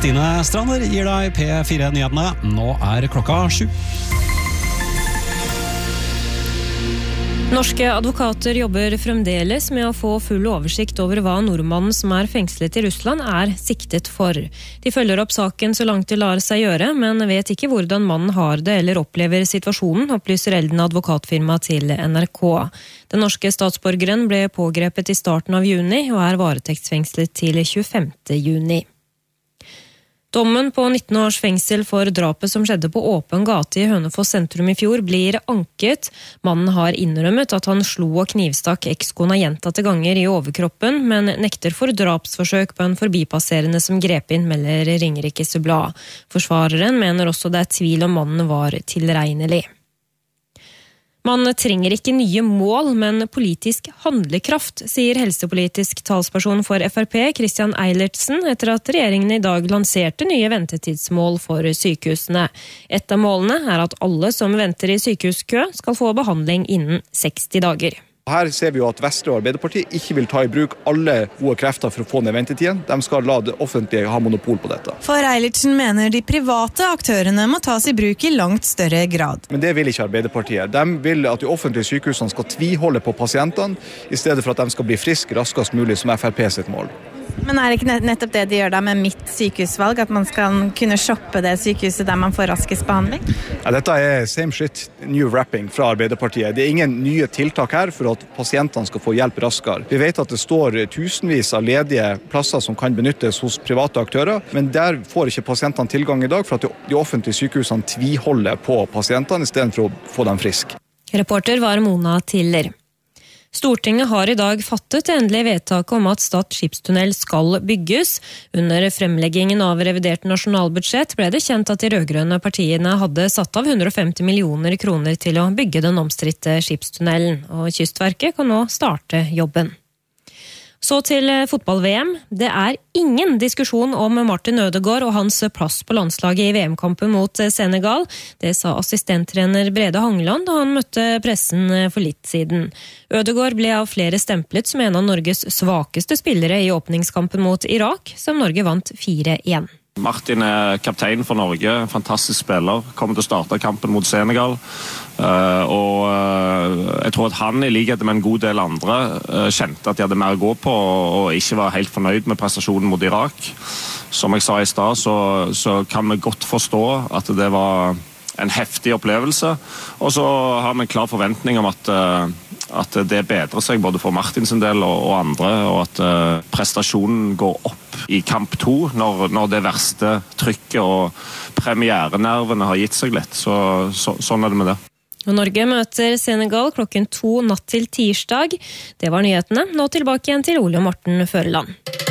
Kristine Strander gir deg P4-nyhetene. Nå klokka 7. Norske advokater jobber fremdeles med å få full oversikt over hva nordmannen som fengslet i Russland siktet for. De følger opp saken så langt det lar seg gjøre, men vet ikke hvordan mannen har det eller opplever situasjonen, opplyser Elden advokatfirma til NRK. Den norske statsborgeren ble pågrepet i starten av juni og varetektsfengslet til 25. juni. Dommen på 19 års fengsel for drapet som skjedde på åpen gate i Hønefoss sentrum i fjor blir anket. Mannen har innrømmet at han slo og knivstakk ekskona gjentatte ganger i overkroppen, men nekter for drapsforsøk på en forbipasserende som grep inn, melder Ringerikes Blad. Forsvareren mener også det tvil om mannen var tilregnelig. Man trenger ikke nye mål, men politisk handlekraft, sier helsepolitisk talsperson for FrP, Christian Eilertsen, etter at regjeringen i dag lanserte nye ventetidsmål for sykehusene. Et av målene at alle som venter i sykehuskø skal få behandling innen 60 dager. Her ser vi jo at Vestre og Arbeiderpartiet ikke vil ta i bruk alle gode krefter for å få ned ventetiden. De skal la det offentlige ha monopol på dette. For Eilertsen mener de private aktørene må tas i bruk i langt større grad. Men det vil ikke Arbeiderpartiet. De vil at de offentlige sykehusene skal tviholde på pasientene, i stedet for at de skal bli friske raskest mulig, som FrP sitt mål. Men det ikke nettopp det de gjør da med mitt sykehusvalg, at man skal kunne shoppe det sykehuset der man får raskest behandling? Ja, dette same shit, new wrapping fra Arbeiderpartiet. Det ingen nye tiltak her for at pasientene skal få hjelp raskere. Vi vet at det står tusenvis av ledige plasser som kan benyttes hos private aktører, men der får ikke pasientene tilgang i dag for at de offentlige sykehusene tviholder på pasientene i stedet for å få dem friske. Reporter var Mona Tiller. Stortinget har i dag fattet endelig vedtak om at Stad skipstunnel skal bygges. Under fremleggingen av revidert nasjonalbudsjett ble det kjent at de rødgrønne partiene hadde satt av 150 millioner kroner til å bygge den omstridte skipstunnelen, og Kystverket kan nå starte jobben. Så til fotball-VM. Det ingen diskusjon om Martin Ødegaard og hans plass på landslaget i VM-kampen mot Senegal. Det sa assistenttrener Brede Hangeland da han møtte pressen for litt siden. Ødegaard ble av flere stemplet som en av Norges svakeste spillere i åpningskampen mot Irak, som Norge vant 4-1. Martin kaptein for Norge, fantastisk spiller, kommer til å starte kampen mot Senegal. Og jeg tror at han i likhet med en god del andre kjente at de hadde mer å gå på og ikke var helt fornøyd med prestasjonen mot Irak. Som jeg sa i stad, så kan vi godt forstå at det var en heftig opplevelse, og så har vi en klar forventning om at det bedrer seg både for Martin sin del og andre, og at prestasjonen går opp i kamp 2 når det verste trykket og premierenervene har gitt seg litt. Sånn det med det. Og Norge møter Senegal klokken 2 natt til tirsdag. Det var nyhetene. Nå tilbake igjen til Ole Morten Føreland.